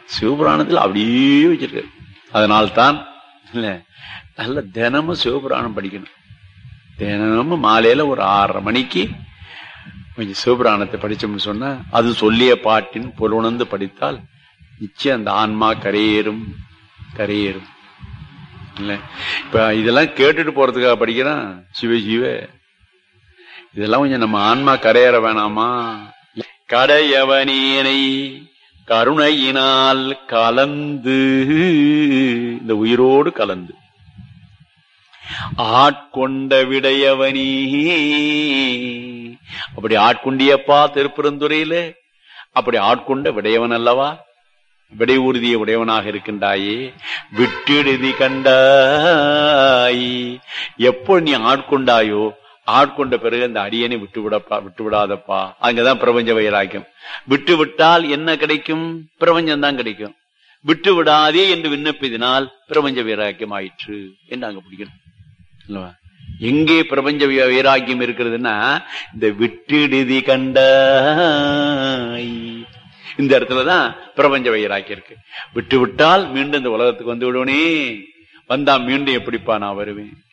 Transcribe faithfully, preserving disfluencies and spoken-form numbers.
சிவபுராணத்தில் அப்படியே வச்சிருக்காரு. அதனால்தான் இல்ல நல்ல தினமும் சிவபுராணம் படிக்கணும். தினமும் மாலையில ஒரு ஆறரை மணிக்கு கொஞ்சம் சிவபுராணத்தை படிச்சோம்னு சொன்னா, அது சொல்லிய பாட்டின் பொருளுணர்ந்து படித்தால் நிச்சயம் அந்த ஆன்மா கரையேறும் கரையேறும். இல்ல இப்ப இதெல்லாம் கேட்டுட்டு போறதுக்காக படிக்கிறான். சிவ சிவ இதெல்லாம் கொஞ்சம் நம்ம ஆன்மா கரையேற வேணாமா? கடையவனேனை கருணையினால் கலந்து, இந்த உயிரோடு கலந்து ஆட்கொண்ட விடையவனே, அப்படி ஆட்கொண்டியப்பா திருப்பெருந்துறையில, அப்படி ஆட்கொண்ட விடையவன் அல்லவா, விடை ஊர்திய உடையவனாக இருக்கின்றாயே. விட்டெழுதி கண்டாய், எப்போ நீ ஆட்கொண்டாயோ ஆட்கொண்ட பிறகு அந்த அடியனை விட்டு விடப்பா விட்டு விடாதப்பா. அங்கதான் பிரபஞ்ச வைராக்கியம். விட்டு விட்டால் என்ன கிடைக்கும்? பிரபஞ்சம் தான் கிடைக்கும். விட்டு விடாதே என்று விண்ணப்பினால் பிரபஞ்ச வைராக்கியம் ஆயிற்று என்று அங்க பிடிக்கணும். எங்கே பிரபஞ்ச வைராக்கியம் இருக்கிறதுன்னா, இந்த விட்டெழுதி கண்டாய் இந்த இடத்துலதான் பிரபஞ்ச வைராக்கியம் இருக்கு. விட்டு விட்டால் மீண்டும் இந்த உலகத்துக்கு வந்து விடுவனே, வந்தா மீண்டும் எப்படிப்பா நான் வருவேன்?